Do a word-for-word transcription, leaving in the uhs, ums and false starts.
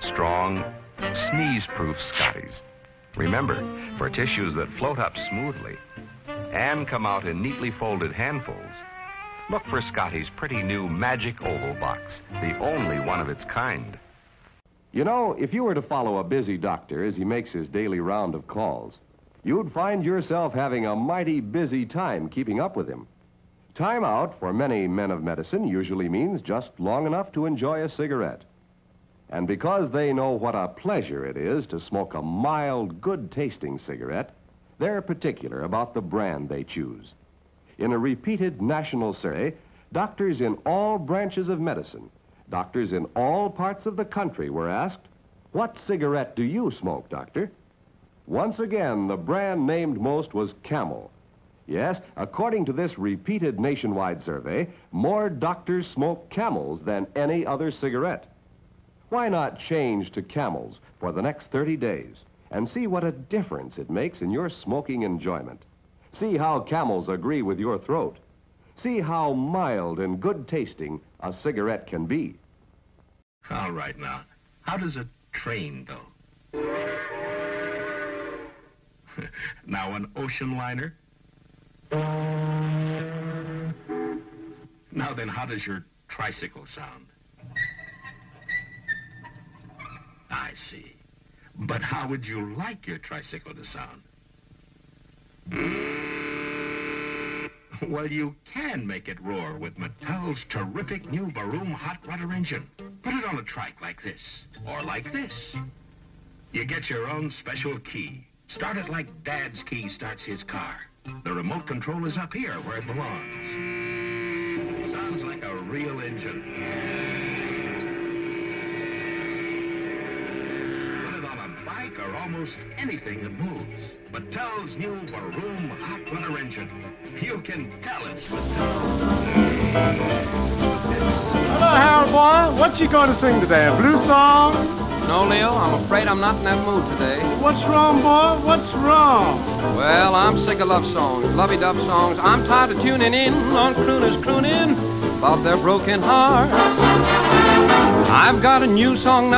strong, sneeze-proof Scotties. Remember, for tissues that float up smoothly and come out in neatly folded handfuls, look for Scotty's pretty new Magic Oval Box, the only one of its kind. You know, if you were to follow a busy doctor as he makes his daily round of calls, you'd find yourself having a mighty busy time keeping up with him. Time out for many men of medicine usually means just long enough to enjoy a cigarette. And because they know what a pleasure it is to smoke a mild, good-tasting cigarette, they're particular about the brand they choose. In a repeated national survey, doctors in all branches of medicine, doctors in all parts of the country were asked, "What cigarette do you smoke, doctor?" Once again, the brand named most was Camel. Yes, according to this repeated nationwide survey, more doctors smoke Camels than any other cigarette. Why not change to Camels for the next thirty days and see what a difference it makes in your smoking enjoyment? See how Camels agree with your throat. See how mild and good-tasting a cigarette can be. All right, now, how does a train go? Now, an ocean liner? Now then, how does your tricycle sound? I see. But how would you like your tricycle to sound? Well, you can make it roar with Mattel's terrific new Baroom hot rudder engine. Put it on a trike like this, or like this. You get your own special key. Start it like Dad's key starts his car. The remote control is up here where it belongs. Sounds like a real engine. Put it on a bike or almost anything that moves. Mattel's new Baroom hot rudder engine. You can tell it's Mattel. Hello, Harold boy. What you going to sing today? A blues song? No, Leo, I'm afraid I'm not in that mood today. What's wrong, boy? What's wrong? Well, I'm sick of love songs, lovey-dove songs. I'm tired of tuning in on crooners crooning about their broken hearts. I've got a new song now.